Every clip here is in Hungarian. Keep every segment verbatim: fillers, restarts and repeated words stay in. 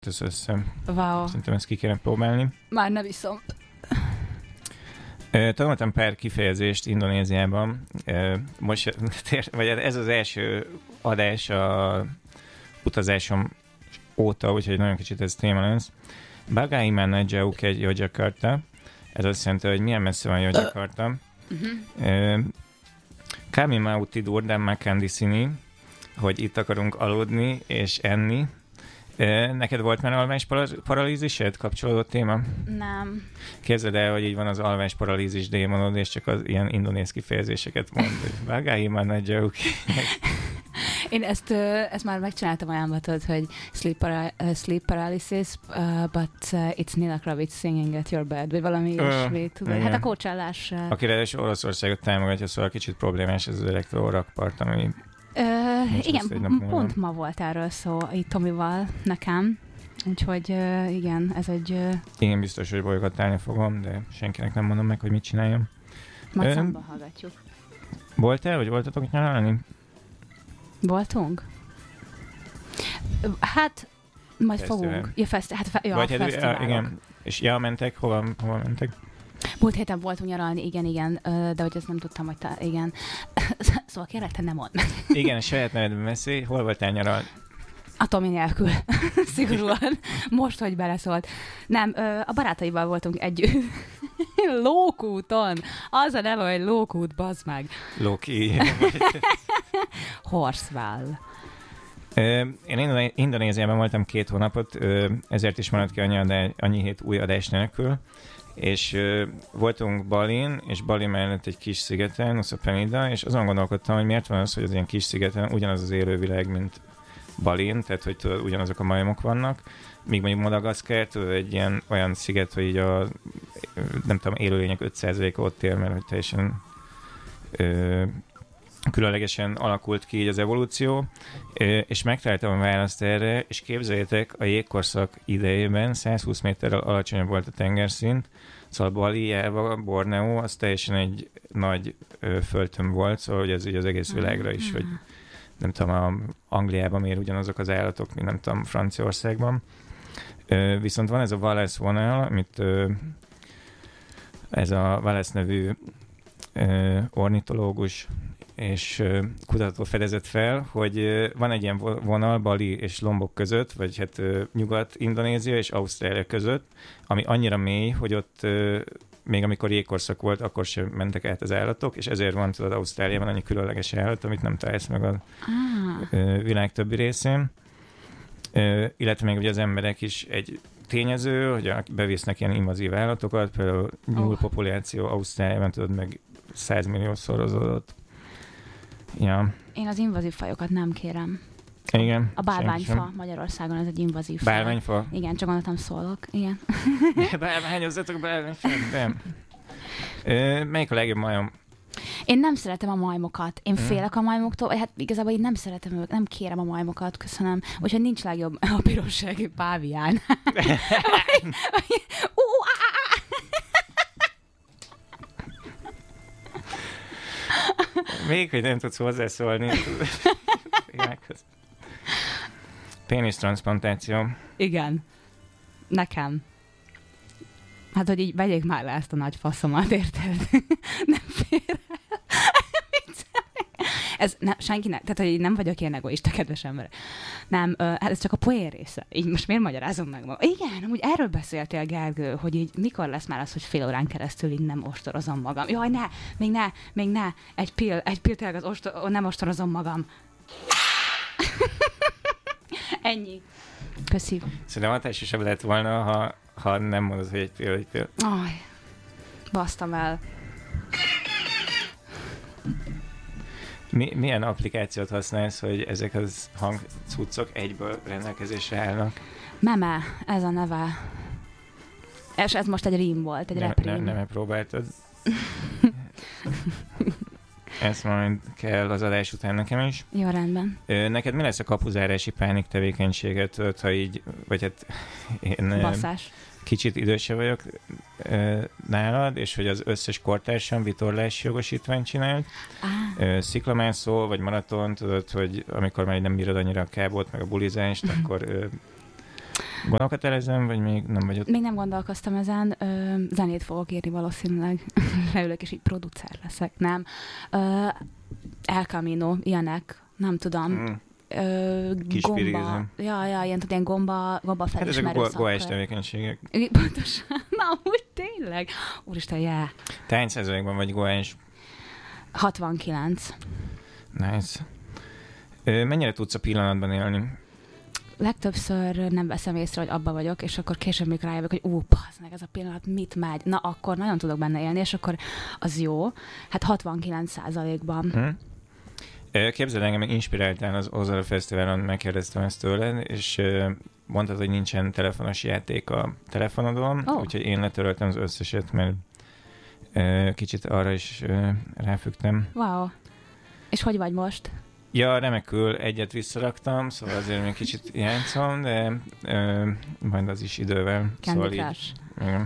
ez össze. Wow. Szerintem ezt ki kéne próbálni. Már ne viszom. Tanultam pár kifejezést Indonéziában. Most, vagy ez az első adás a utazásom óta, úgyhogy nagyon kicsit ez téma lesz. Bagai mana jauh ke Yogyakarta. Ez azt jelenti, hogy milyen messze van Yogyakarta. Uh-huh. Kami mau tidur dan makan di sini, hogy itt akarunk aludni és enni. Neked volt már alvásparalízised? Kapcsolódott téma? Nem. Képzeld el, hogy így van az alvásparalízis démonod, és csak az ilyen indonéz kifejezéseket mond. Bagai mana jauh. Én ezt, ezt már megcsináltam ajánlatod, hogy sleep, para- uh, sleep paralysis, uh, but uh, it's Nina Kravitz singing at your bed, vagy valami ilyesmi. Uh, hát a kócsálás. Uh... Aki ráadásul Oroszországot támogatja, szóval kicsit problémás ez az elektrorakpart, ami... Uh, igen, pont ma volt erről szó itt Tomival nekem. Úgyhogy uh, igen, ez egy... Uh... Én biztos, hogy bolygottálni fogom, de senkinek nem mondom meg, hogy mit csináljam. Majd uh, számba hallgatjuk. Voltál, vagy voltatok nyaralni? Voltunk? Hát, majd fesztivál. Fogunk. Ja, feszti- hát fe- ja, vagy fesztiválok. Hát, igen. És ja, mentek? Hova, hova mentek? Múlt héten voltunk nyaralni, igen, igen, de hogy ezt nem tudtam, hogy te, igen. Szóval kérlek, te nem mondd meg. Igen, a saját nevedben beszélj. Hol voltál nyaralni? A Tomi nélkül. Szigorúan. Most, hogy beleszólt. Nem, a barátaival voltunk együtt. Lókúton. Az a neve, hogy Lókút, bazd meg. Loki. Horsewell. Én Indonéziában voltam két hónapot, ezért is maradt ki annyi, adás, annyi hét új adás nélkül. És uh, voltunk Balin, és Bali mellett egy kis szigeten, Nusa Penida, és azon gondolkodtam, hogy miért van az, hogy az ilyen kis szigeten ugyanaz az élővilág, mint Balin, tehát hogy tudod, ugyanazok a majmok vannak, míg mondjuk Madagaszkár, tudod, egy ilyen olyan sziget, hogy így a nem tudom, élőlények öt százaléka ott él, mert hogy teljesen ö, különlegesen alakult ki így az evolúció, ö, és megtaláltam a választ erre, és képzeljétek, a jégkorszak idejében százhúsz méterrel alacsonyabb volt a tengerszint, szóval Bali, Java, Borneo, az teljesen egy nagy ö, földtömb volt, szóval hogy ez így az egész világra is, hogy nem tudom, a Angliában miért ugyanazok az állatok, mint nem tudom, Franciaországban. Ö, viszont van ez a Wallace vonal, amit ö, ez a Wallace nevű ö, ornitológus és ö, kutató fedezett fel, hogy ö, van egy ilyen vonal Bali és Lombok között, vagy hát ö, Nyugat-Indonézia és Ausztrália között, ami annyira mély, hogy ott ö, még amikor jégkorszak volt, akkor sem mentek át az állatok, és ezért van, tudod, Ausztráliában annyi különleges állat, amit nem találsz meg a ah. világ többi részén. Illetve még ugye az emberek is egy tényező, hogy bevisznek ilyen invazív állatokat, például nyúl populáció Ausztráliában, tudod, meg százmillió szorozódott. Ja. Én az invazív fajokat nem kérem. Igen. A bálványfa Magyarországon, ez egy invazív fa. Bálványfa? Igen, csak gondoltam szólok. Igen. Bálványozzatok bálványfát, nem. Ö, melyik a legjobb majom? Én nem szeretem a majmokat. Én hmm. félek a majmoktól, vagy hát igazából én nem szeretem őket, nem kérem a majmokat, köszönöm. Úgyhogy nincs legjobb a pirossági pávián. Még, hogy nem tudsz hozzászólni. Pénisztranszplantáció. Igen. Nekem. Hát, hogy így vegyék már le ezt a nagy faszomat, érted? Nem fér el. Ez ne, senki ne, tehát, hogy így nem vagyok ilyen egoista, kedves ember. Nem, uh, hát ez csak a poén része. Így most miért magyarázom meg magam? Igen, amúgy erről beszéltél, Gergő, hogy így mikor lesz már az, hogy fél órán keresztül így nem ostorozom magam. Jaj, ne, még ne, még ne. Egy pill, egy pill tényleg az ostor, nem ostorozom magam. Ennyi. Köszi. Szerintem hatásosabb lett volna, ha, ha nem mondod, hogy egy pill, egy pill. Aj, basztam el. Mi, milyen applikációt használsz, hogy ezek az hangcuccok egyből rendelkezésre állnak? Meme, ez a neve. És ez most egy rím volt, egy nem, rap rím. Nem, nem próbáltad. Ezt majd kell az adás után nekem is. Jó, rendben. Neked mi lesz a kapuzárási pánik tevékenységet, ha így, vagy hát én Basszás. Kicsit idősebb vagyok nálad, és hogy az összes kortársam vitorlási jogosítványt csinált. Ah. Sziklamászó, vagy maraton, tudod, hogy amikor már nem bírod annyira a kábot, meg a bulizást, akkor Gondolkat elezem, vagy még nem vagy ott? Még nem gondolkoztam ezen. Ö, zenét fogok írni valószínűleg. Leülök, és így producer leszek. Nem. Ö, El Camino, ilyenek. Nem tudom. Mm. Ö, gomba. Ja, ja, ilyen, ilyen gomba, gomba felismerő hát ezek goás tevékenységek. Pontosan. Na, úgy tényleg. Úristen, yeah. Te hány százalékban vagy goás? hatvankilenc. Nice. Ö, mennyire tudsz a pillanatban élni? Legtöbbször nem veszem észre, hogy abba vagyok, és akkor később még rájövök, hogy ó, bazd meg, ez a pillanat mit megy. Na, akkor nagyon tudok benne élni, és akkor az jó. Hát hatvankilenc százalékban. Hmm. Képzeld, engem inspiráltál az Ozara Fesztiválon, megkérdeztem ezt tőled, és mondtad, hogy nincsen telefonos játék a telefonodon, oh. úgyhogy én letöröltem az összeset, mert kicsit arra is ráfügtem. Wow. És hogy vagy most? Ja, remekül, egyet visszaraktam, szóval azért még kicsit játszom, de ö, majd az is idővel. Candy szóval Crush. Így,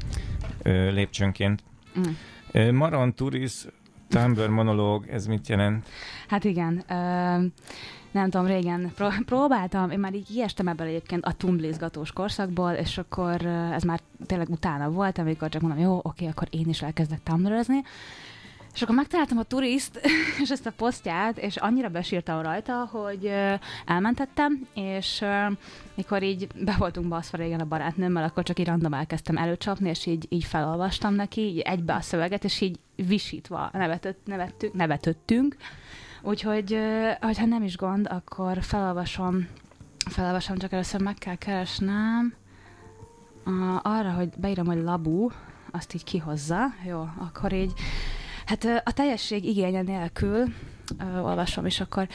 ö, lépcsőnként. Mm. Ö, Maron Turis Tumblr monológ, ez mit jelent? Hát igen, ö, nem tudom, régen pró- próbáltam, én már így ijestem ebből egyébként a tumblizgatós korszakból, és akkor ez már tényleg utána volt, amikor csak mondom, jó, oké, akkor én is elkezdek tumblrezni. És akkor megtaláltam a Turiszt, és ezt a posztját, és annyira besírtam rajta, hogy elmentettem, és mikor így be voltunk baszva régen a barátnőmmel, akkor csak így random elkezdtem előcsapni, és így, így felolvastam neki, így egybe a szöveget, és így visítva nevetött, nevettünk, nevetöttünk. Úgyhogy, ha nem is gond, akkor felolvasom, felolvasom, csak először meg kell keresnem arra, hogy beírom, hogy labú, azt így kihozza. Jó, akkor így hát a teljesség igénye nélkül ö, olvasom, és akkor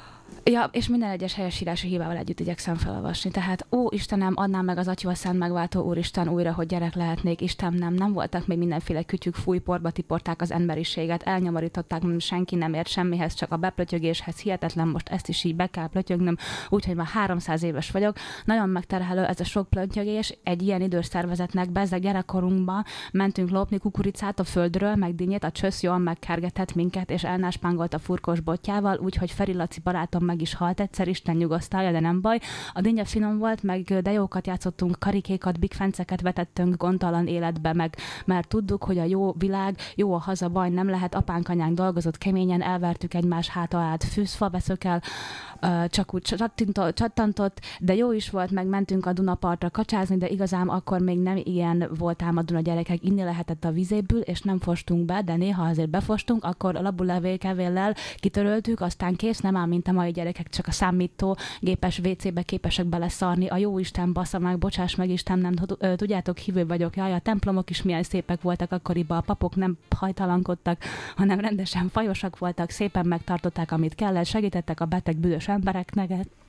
ja, és minden egyes helyesírási hibával együtt igyekszem felolvasni. Tehát, ó, Istenem, adnám meg az Atya Szent Megváltó Úristen újra, hogy gyerek lehetnék. Istenem, nem voltak még mindenféle kütyük, fúj, porba tiporták az emberiséget, elnyomorították, senki nem ért semmihez, csak a beplötyögéshez. Hihetetlen, most ezt is így be kell plötyögnöm, úgyhogy már háromszáz éves vagyok. Nagyon megterhelő ez a sok plötyögés. Egy ilyen idős szervezetnek bezzeg gyerekkorunkban mentünk lopni kukoricát a földről, meg dinnyét, a csösz jól megkergetett minket, és elnáspángolt a furkos botjával, úgyhogy Feri Laci barátom meg is halt egyszer, Isten nyugasztalja, de nem baj. A dinnye finom volt, meg de jókat játszottunk, karikékat, big fenceket vetettünk gondtalan életbe, meg mert tudtuk, hogy a jó világ, jó a haza, baj nem lehet, apánk, anyánk dolgozott keményen, elvertük egymás háta át, fűzfa veszökkel, csak úgy csattantott, de jó is volt, meg mentünk a Dunapartra kacsázni, de igazán akkor még nem ilyen volt ám a Duna gyerekek, inni lehetett a vizéből, és nem fostunk be, de néha azért befostunk, akkor labulevélkevéllel kitöröltük, aztán kész, nem ám, mint a mai gyerekek, csak a számító gépes vé cébe képesek beleszarni, a jó Isten bassza meg, bocsáss meg Isten, nem tudjátok, hívő vagyok, jaj, a templomok is milyen szépek voltak akkoriban, a papok nem hajtalankodtak, hanem rendesen fajosak voltak, szépen megtartották, amit kellett, segítettek a beteg büdös embereknek,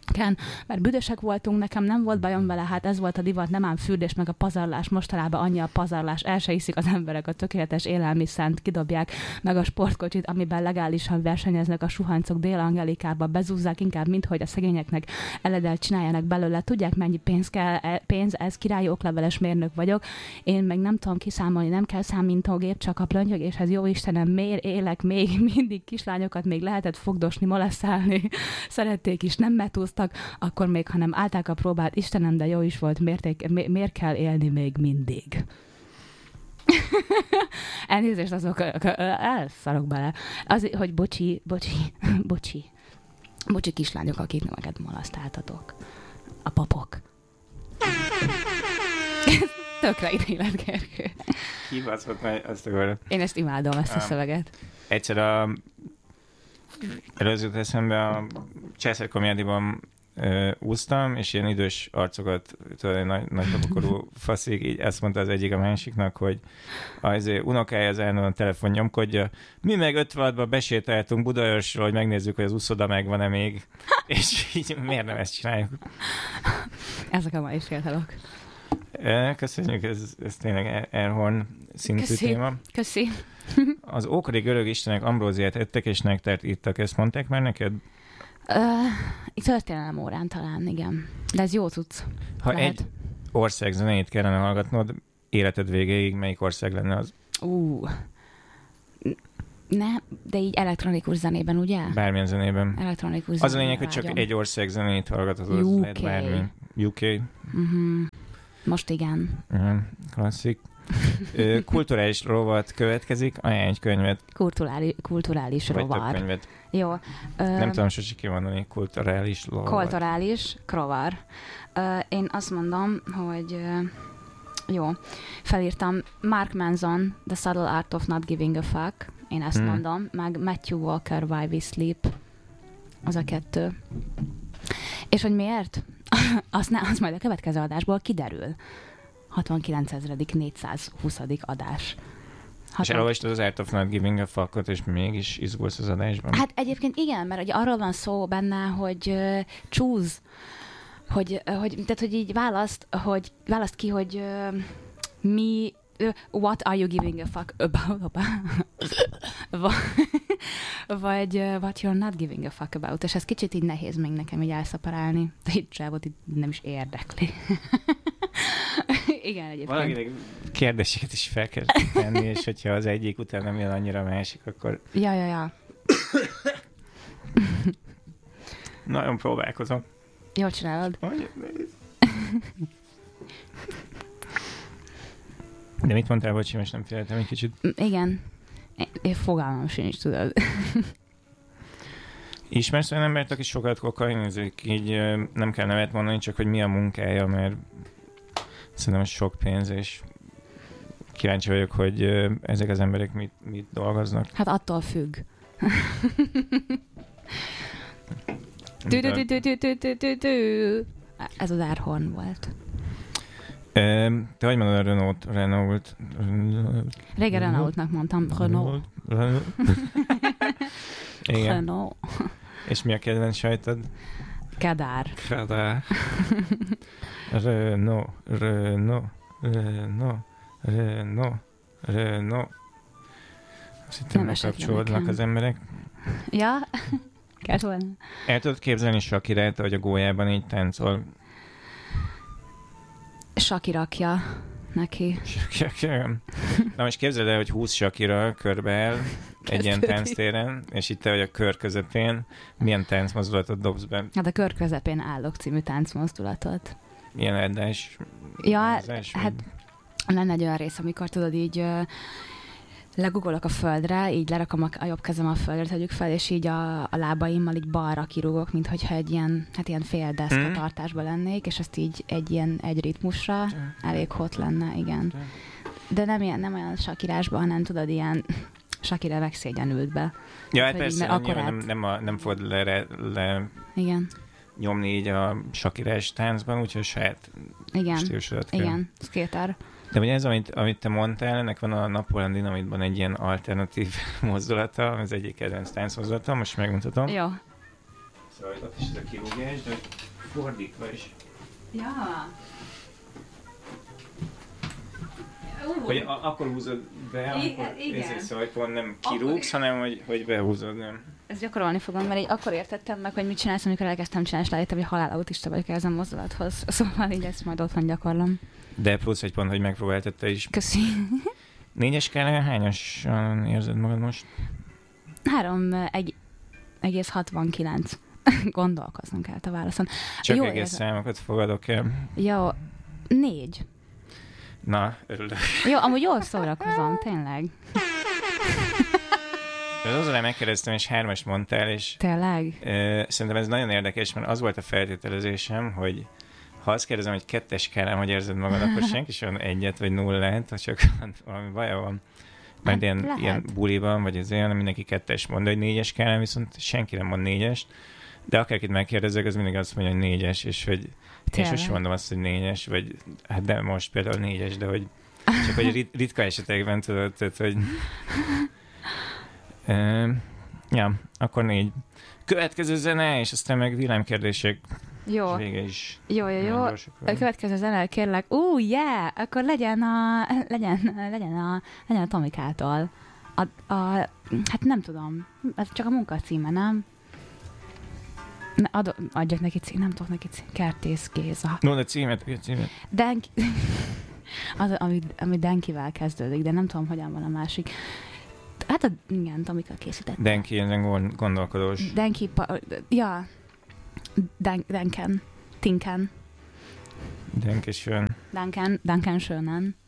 mert büdösek voltunk, nekem nem volt bajom vele, hát ez volt a divat, nem ám fürdés, meg a pazarlás, mostanában annyi a pazarlás, el se hiszik az emberek a tökéletes élelmiszert, kidobják meg a sportkocsit, amiben legálisan versenyeznek a suhancok Dél-Angelikába, bezúzzák inkább, mint hogy a szegényeknek eledelt csináljanak belőle, tudják mennyi pénz kell, pénz, ez királyi okleveles mérnök vagyok, én meg nem tudom kiszámolni, nem kell számítógép, csak a plöntyögéshez, jó Istenem, miért élek még, mindig kislányokat még lehetett fogdosni, molesztálni, szerették is, nem metúztak, akkor még, hanem állták a próbát, Istenem, de jó is volt, miért, mi, miért kell élni még mindig? Elnézést, azok elszarok bele. Az, hogy bocsi, bocsi, bocsi. Bocsi kislányok, akik neked molasztáltatok. A papok. Tökre idélet, Gergő. Hibázott meg azt akarod. Én ezt imádom, ezt a szöveget. Egyszer a előzőt eszembe a Császár Komjádiban ö, úsztam, és ilyen idős arcokat, tudod, nagy, nagy tapokorú faszik, így ezt mondta az egyik a másiknak, hogy az unokája az állandóan telefon nyomkodja, mi meg ötvenhatban besétáltunk Budaörsről, hogy megnézzük, hogy az úszoda megvan-e még, és így miért nem ezt csináljuk? Ezek a mai fiatalok. Köszönjük, ez, ez tényleg Airhorn szintű Köszi. téma. Köszi. Az ókori görög istenek ambróziát ettek, és nektert ittak, ezt mondták már neked? Uh, történelem órán talán, igen. De ez jó tudsz. Ha lehet. egy ország zenéjét kellene hallgatnod, életed végéig melyik ország lenne az? Uh. Ne, de így elektronikus zenében, ugye? Bármilyen zenében. Elektronikus Az a lényeg, hogy vágyom. csak egy ország zenét hallgathatod, U K. lehet bármi. U K. Uh-huh. Most igen. Uh-huh. Klasszik. Kulturális rovat következik, ajánlj egy könyvet. Kulturális, kulturális Vagy rovar. több könyvet. Jó. Nem tudom sose kimondani, kulturális rovar. Kulturális rovar. Én azt mondom, hogy jó, felírtam Mark Manson, The Subtle Art of Not Giving a Fuck. Én ezt hmm. mondom. Meg Matthew Walker, Why We Sleep. Az a kettő. És hogy miért? az, ne, az majd a következő adásból kiderül. hatvankilencezredik négyszázhuszadik adás. És elolvastad az Art of Not Giving a Fuckot, és mégis izgulsz az adásban? Hát egyébként igen, mert ugye arról van szó benne, hogy uh, choose, hogy, uh, hogy, tehát, hogy így választ, hogy választ ki, hogy uh, mi, uh, what are you giving a fuck about? Vagy uh, what you're not giving a fuck about. És ez kicsit így nehéz még nekem így elszaparálni. De itt csávot itt nem is érdekli. Igen, egyébként. Valakinek kérdéseket is fel kell tenni, és hogyha az egyik után nem jön annyira a másik, akkor... Ja, ja, ja. Nagyon próbálkozom. Jól csinálod. De mit mondtál, bocsi, most nem féltem egy kicsit. Igen. Én fogalmam sincs, tudod. Ismersz olyan embert, aki sokat kokainizik, így nem kell nevet mondani, csak hogy mi a munkája, mert szerintem ez sok pénz, és kíváncsi vagyok, hogy ezek az emberek mit, mit dolgoznak. Hát attól függ. Ez az Airhorn volt. Te hogy mondod a Renault? Renault? Régen Renaultnak mondtam. Renault. Renault. Igen. Renault. És mi a kedvenc sajtod? Kadár. Kadár. Renault. Renault. Renault. Renault. Renault. Azt hittem, hogy kapcsolódnak az emberek. Ja? Kellett volna. El tudod képzelni Shakirát, hogy a gólyában így táncol? Saki rakja neki. Na most képzeld el, hogy húsz Shakira körbeáll egy ilyen tánctéren, és itt te vagy a kör közepén. Milyen táncmozdulatot dobsz be? Hát a Kör közepén állok című táncmozdulatot. Milyen eddás? Ja, eddás, hát lenne egy olyan rész, amikor tudod így uh, legugolok a földre, így lerakom a, a jobb kezem a földre, tegyük fel, és így a, a lábaimmal így balra kirúgok, mint hogyha egy ilyen, hát ilyen fél deszka mm. tartásban lennék, és ezt így egy ilyen egy ritmusra elég hot lenne, igen. De nem ilyen, nem olyan sakirásban, hanem tudod, ilyen Shakira megszégyenült be. Ja, hát persze, akkorát... nem, nem, a, nem fogod le, le igen. nyomni így a Shakirás táncban, úgyhogy saját stílusodat kell. Igen, skater. De ugye ez, amit, amit te mondtál, ennek van a Napoleon Dynamitban egy ilyen alternatív mozdulata, az egyik kedvenc táncmozdulata, most megmutatom. Jó. Szóval ott is ez a kirúgás, de fordítva is. Ja. Uh. Hogy a, akkor húzod be, amikor ezért szajpon nem kirúgsz, akkor... hanem hogy, hogy behúzod, nem? Ezt gyakorolni fogom, mert így akkor értettem meg, hogy mit csinálsz, amikor elkezdtem csinálni, és rájöttem, hogy halál autista vagyok ez a mozdulathoz. Szóval így ezt majd otthon gyakorlom. De plusz egy pont, hogy megpróbáltad te is. Köszi. Négyes skálán hányasan érzed magad most? Három egész hatvankilenc. Gondolkoznom kellett a válaszon. Csak jó, egész érzed... számokat fogadok el. Jó, négy. Na, örülök. Jó, amúgy jól szórakozom, tényleg. Az azonnal megkérdeztem, és hármas mondtál, és... Tényleg? Ö, szerintem ez nagyon érdekes, mert az volt a feltételezésem, hogy ha azt kérdezem, hogy kettes skálán, hogy érzed magad, akkor senki sem egyet vagy nullát, ha csak valami baja van. Mert hát ilyen, ilyen buliban, vagy az ilyen, mindenki kettes mond, hogy négyes skálán, viszont senki nem mond négyest. De akárkit megkérdezek, az mindig azt mondja, hogy négyes, és hogy én sosem mondom azt, hogy négyes, vagy hát de most például négyes, de hogy csak hogy rit- ritka esetekben tudod, tehát, hogy uh, ja, akkor négy. Következő zene, és aztán meg villámkérdések. Jó. Vége is. Jó, jó, jó. A következő zene, kérlek. Ú, uh, yeah! Akkor legyen a, legyen, legyen a, legyen a Tomikától. A, a, hát nem tudom, ez csak a munkacíme, nem? Ad, adjak neki cím, nem tudok neki cím. Kertész Géza. No, de címet, a címet. Denki... az, ami, ami Denkivel kezdődik, de nem tudom, hogyan van a másik. Hát a, igen, amikkel készített. Denki, ilyen gondolkodós. Denki, pa, ja, Den, Denken, Tinken. Denki schön. Duncan, Duncan Schönen.